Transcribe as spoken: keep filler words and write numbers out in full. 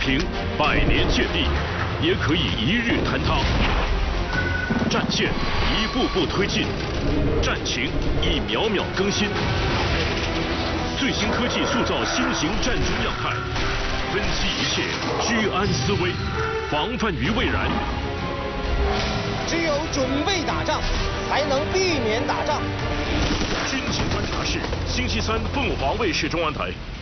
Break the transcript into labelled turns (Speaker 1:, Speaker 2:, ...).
Speaker 1: 平百年建立，也可以一日坍塌。战线一步步推进，战情一秒秒更新。最新科技塑造新型战争样态，分析一切，居安思危，防范于未然。
Speaker 2: 只有准备打仗，才能避免打仗。
Speaker 1: 军情观察室，星期三凤凰卫视中文台。